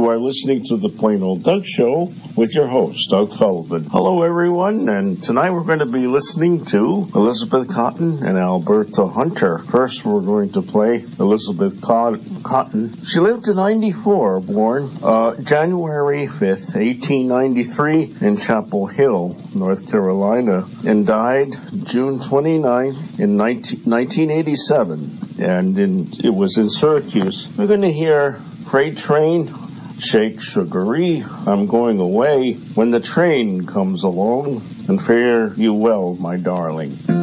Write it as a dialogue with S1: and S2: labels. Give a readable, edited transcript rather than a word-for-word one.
S1: You are listening to the Plain Old Doug Show with your host, Doug Sullivan. Hello, everyone, and tonight we're going to be listening to Elizabeth Cotten and Alberta Hunter. First, we're going to play Elizabeth Cotten. She lived to 94, born January 5th, 1893 in Chapel Hill, North Carolina, and died June 29th in 1987, and it was in Syracuse. We're going to hear Freight Train, Shake Sugaree, I'm Going Away, When the Train Comes Along, and Fare You Well, My Darling.